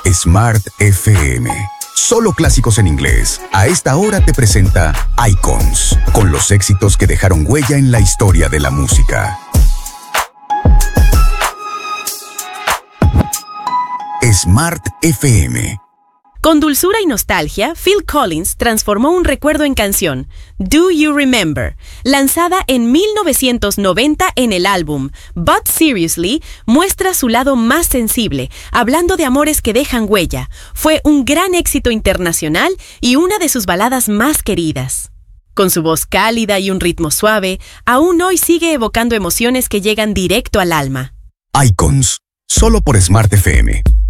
Smart FM. Solo clásicos en inglés. A esta hora te presenta Icons, con los éxitos que dejaron huella en la historia de la música. Smart FM. Con dulzura y nostalgia, Phil Collins transformó un recuerdo en canción, Do You Remember, lanzada en 1990 en el álbum But Seriously, muestra su lado más sensible, hablando de amores que dejan huella. Fue un gran éxito internacional y una de sus baladas más queridas. Con su voz cálida y un ritmo suave, aún hoy sigue evocando emociones que llegan directo al alma. Icons, solo por Smart FM.